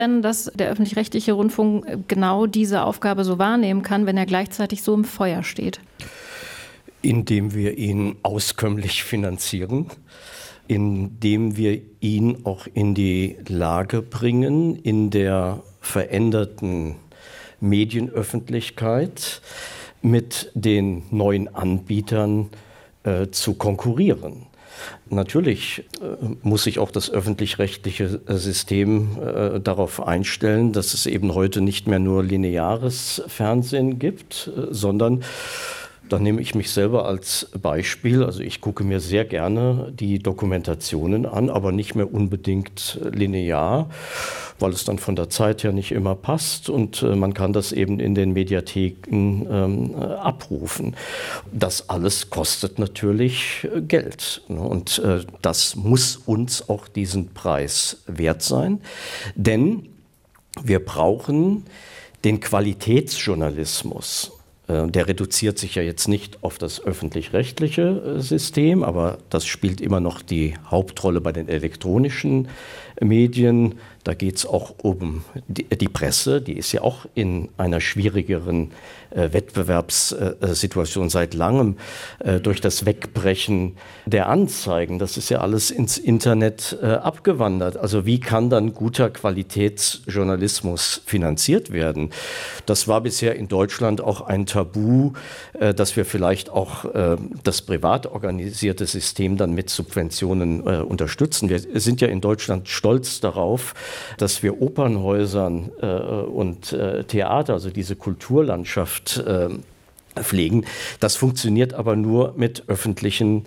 denn, dass der öffentlich-rechtliche Rundfunk genau diese Aufgabe so wahrnehmen kann, wenn er gleichzeitig so im Feuer steht? Indem wir ihn auskömmlich finanzieren, indem wir ihn auch in die Lage bringen, in der veränderten Medienöffentlichkeit mit den neuen Anbietern zu konkurrieren. Natürlich muss sich auch das öffentlich-rechtliche System darauf einstellen, dass es eben heute nicht mehr nur lineares Fernsehen gibt, sondern da nehme ich mich selber als Beispiel. Also ich gucke mir sehr gerne die Dokumentationen an, aber nicht mehr unbedingt linear, weil es dann von der Zeit her nicht immer passt und man kann das eben in den Mediatheken abrufen. Das alles kostet natürlich Geld und das muss uns auch diesen Preis wert sein, denn wir brauchen den Qualitätsjournalismus. Der reduziert sich ja jetzt nicht auf das öffentlich-rechtliche System, aber das spielt immer noch die Hauptrolle bei den elektronischen Medien. Da geht es auch um die Presse, die ist ja auch in einer schwierigeren Wettbewerbssituation seit langem durch das Wegbrechen der Anzeigen. Das ist ja alles ins Internet abgewandert. Also wie kann dann guter Qualitätsjournalismus finanziert werden? Das war bisher in Deutschland auch ein Tabu, dass wir vielleicht auch das privat organisierte System dann mit Subventionen unterstützen. Wir sind ja in Deutschland stolz darauf, dass wir Opernhäusern und Theater, also diese Kulturlandschaft pflegen. Das funktioniert aber nur mit öffentlichen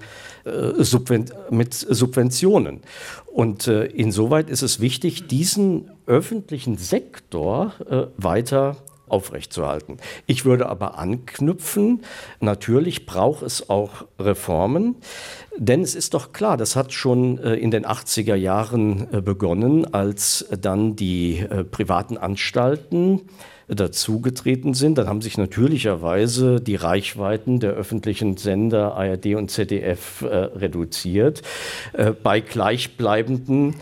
mit Subventionen. Und insoweit ist es wichtig, diesen öffentlichen Sektor weiter aufrechtzuerhalten. Ich würde aber anknüpfen, natürlich braucht es auch Reformen, denn es ist doch klar, das hat schon in den 80er Jahren begonnen, als dann die privaten Anstalten dazugetreten sind. Dann haben sich natürlicherweise die Reichweiten der öffentlichen Sender ARD und ZDF reduziert, bei gleichbleibenden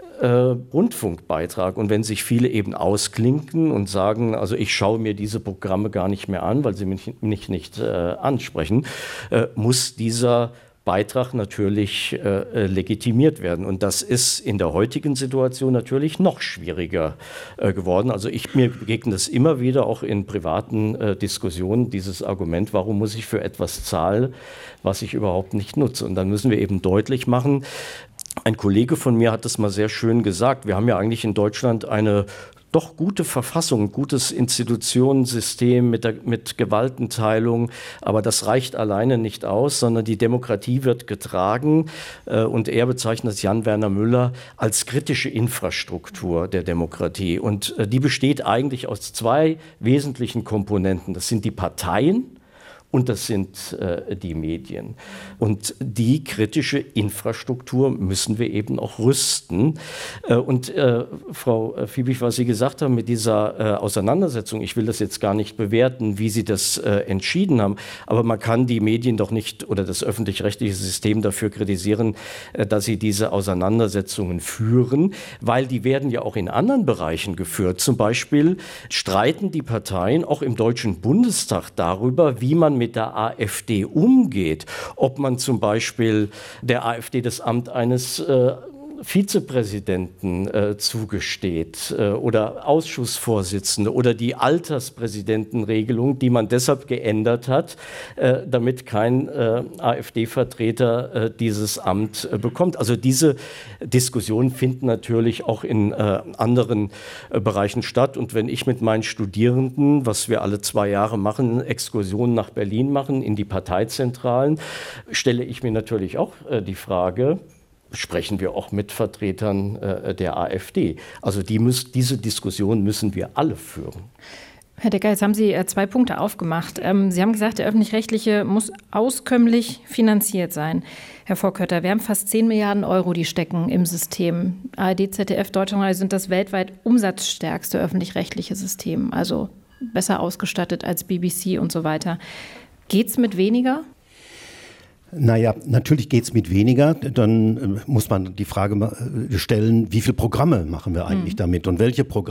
Rundfunkbeitrag. Und wenn sich viele eben ausklinken und sagen, also ich schaue mir diese Programme gar nicht mehr an, weil sie mich nicht ansprechen, muss dieser Beitrag natürlich legitimiert werden. Und das ist in der heutigen Situation natürlich noch schwieriger geworden. Also mir begegnet es immer wieder, auch in privaten Diskussionen, dieses Argument, warum muss ich für etwas zahlen, was ich überhaupt nicht nutze? Und dann müssen wir eben deutlich machen, ein Kollege von mir hat es mal sehr schön gesagt, wir haben ja eigentlich in Deutschland eine doch gute Verfassung, gutes Institutionensystem mit Gewaltenteilung, aber das reicht alleine nicht aus, sondern die Demokratie wird getragen und er bezeichnet Jan Werner Müller als kritische Infrastruktur der Demokratie und die besteht eigentlich aus zwei wesentlichen Komponenten. Das sind die Parteien und das sind die Medien. Und die kritische Infrastruktur müssen wir eben auch rüsten. Und Frau Fiebig, was Sie gesagt haben mit dieser Auseinandersetzung, ich will das jetzt gar nicht bewerten, wie Sie das entschieden haben, aber man kann die Medien doch nicht oder das öffentlich-rechtliche System dafür kritisieren, dass sie diese Auseinandersetzungen führen, weil die werden ja auch in anderen Bereichen geführt. Zum Beispiel streiten die Parteien auch im Deutschen Bundestag darüber, wie man mit der AfD umgeht, ob man zum Beispiel der AfD das Amt eines Vizepräsidenten zugesteht oder Ausschussvorsitzende oder die Alterspräsidentenregelung, die man deshalb geändert hat, damit kein AfD-Vertreter dieses Amt bekommt. Also diese Diskussionen finden natürlich auch in anderen Bereichen statt. Und wenn ich mit meinen Studierenden, was wir alle 2 Jahre machen, Exkursionen nach Berlin machen, in die Parteizentralen, stelle ich mir natürlich auch die Frage, sprechen wir auch mit Vertretern der AfD. Also diese Diskussion müssen wir alle führen. Herr Decker, jetzt haben Sie 2 Punkte aufgemacht. Sie haben gesagt, der Öffentlich-Rechtliche muss auskömmlich finanziert sein. Herr Vorkötter, wir haben fast 10 Milliarden Euro, die stecken im System. ARD, ZDF, Deutschlandradio sind das weltweit umsatzstärkste öffentlich-rechtliche System, also besser ausgestattet als BBC und so weiter. Geht's mit weniger? Naja, natürlich geht es mit weniger. Dann muss man die Frage stellen, wie viele Programme machen wir eigentlich damit und welche Programme